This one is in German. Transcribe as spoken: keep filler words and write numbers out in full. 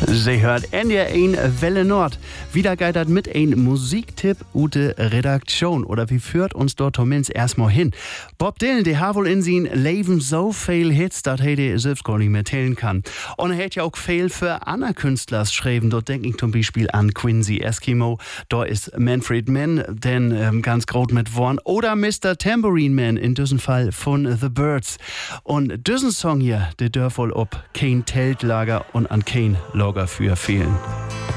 Sie hört N D R eins Welle Nord. Wieder geht das mit ein Musiktipp ute Redaktion. Oder wie führt uns dort Tomins erstmal hin? Bob Dylan, der hat wohl in sein Leben so viel Hits, dass er die selbst gar nicht mehr teilen kann. Und er hat ja auch viel für andere Künstler geschrieben. Dort denke ich zum Beispiel an Quincy Eskimo. Da ist Manfred Mann, denn ähm, ganz groß mit Worn. Oder Mister Tambourine Man, in diesem Fall von The Birds. Und diesen Song hier, der darf wohl ob kein Teltlager und an kein Lager für fehlen.